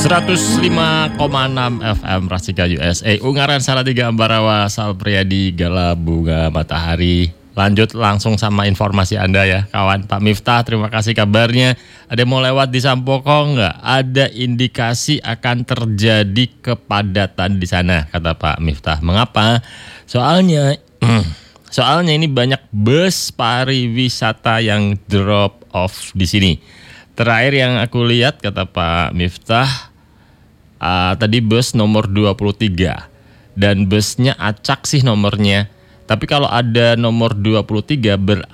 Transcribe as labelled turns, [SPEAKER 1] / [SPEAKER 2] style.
[SPEAKER 1] 105,6 FM Rasika USA. Ungaran Salatiga Ambarawa Sal Priadi Gala Bunga Matahari. Lanjut langsung sama informasi Anda ya kawan. Pak Miftah, terima kasih kabarnya. Ada yang mau lewat di Sampokong nggak? Ada indikasi akan terjadi kepadatan di sana, kata Pak Miftah. Mengapa? Soalnya ini banyak bus pariwisata yang drop off di sini. Terakhir yang aku lihat, kata Pak Miftah, tadi bus nomor 23 dan busnya acak sih nomornya. Tapi kalau ada nomor 23